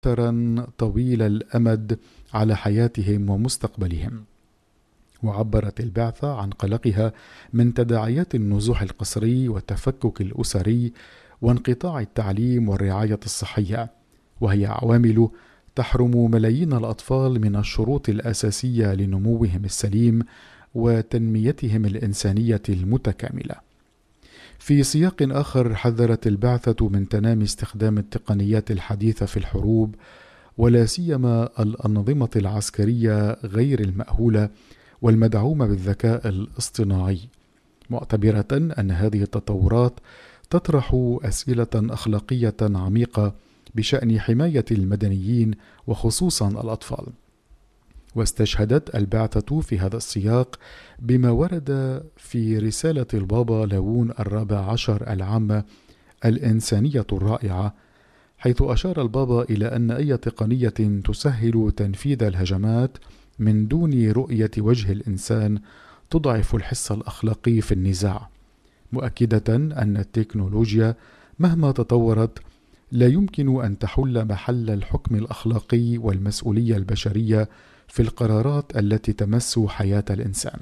أثرا طويل الأمد على حياتهم ومستقبلهم. وعبرت البعثة عن قلقها من تداعيات النزوح القسري والتفكك الأسري وانقطاع التعليم والرعاية الصحية، وهي عوامل تحرم ملايين الأطفال من الشروط الأساسية لنموهم السليم وتنميتهم الإنسانية المتكاملة. في سياق آخر، حذرت البعثة من تنامي استخدام التقنيات الحديثة في الحروب، ولا سيما الأنظمة العسكرية غير المأهولة والمدعومة بالذكاء الاصطناعي، معتبرة أن هذه التطورات تطرح أسئلة أخلاقية عميقة بشأن حماية المدنيين وخصوصا الأطفال. واستشهدت البعثة في هذا السياق بما ورد في رسالة البابا لاون 14 العامة الإنسانية الرائعة، حيث أشار البابا إلى أن أي تقنية تسهل تنفيذ الهجمات من دون رؤية وجه الإنسان تضعف الحس الأخلاقي في النزاع، مؤكدة أن التكنولوجيا مهما تطورت لا يمكن أن تحل محل الحكم الأخلاقي والمسؤولية البشرية في القرارات التي تمس حياة الإنسان.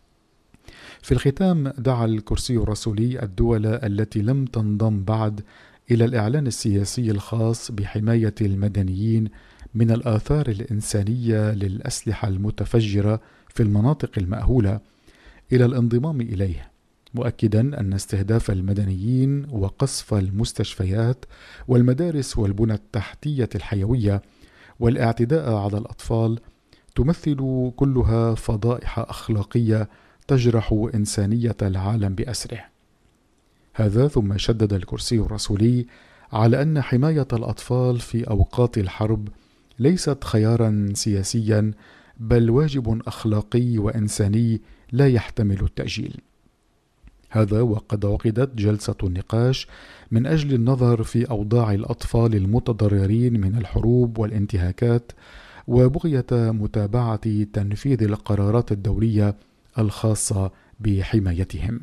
في الختام، دعا الكرسي الرسولي الدول التي لم تنضم بعد إلى الإعلان السياسي الخاص بحماية المدنيين من الآثار الإنسانية للأسلحة المتفجرة في المناطق المأهولة إلى الانضمام إليه، مؤكدا أن استهداف المدنيين وقصف المستشفيات والمدارس والبنى التحتية الحيوية والاعتداء على الأطفال تمثل كلها فضائح أخلاقية تجرح إنسانية العالم بأسره. هذا ثم شدد الكرسي الرسولي على أن حماية الأطفال في أوقات الحرب ليست خيارا سياسيا، بل واجب أخلاقي وإنساني لا يحتمل التأجيل. هذا وقد عقدت جلسة النقاش من أجل النظر في أوضاع الأطفال المتضررين من الحروب والانتهاكات، وبغية متابعة تنفيذ القرارات الدولية الخاصة بحمايتهم.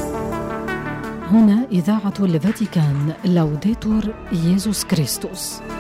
هنا إذاعة الفاتيكان، لوديتور ييسوس كريستوس.